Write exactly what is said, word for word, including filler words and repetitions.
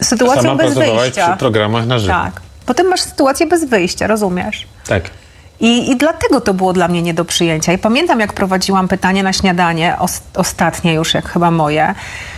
sytuacją Sama bez pracowałaś wyjścia. przy programach na żywo. Tak. Potem masz sytuację bez wyjścia, rozumiesz? Tak. I, I dlatego to było dla mnie nie do przyjęcia. I pamiętam, jak prowadziłam pytanie na śniadanie, os, ostatnie już, jak chyba moje,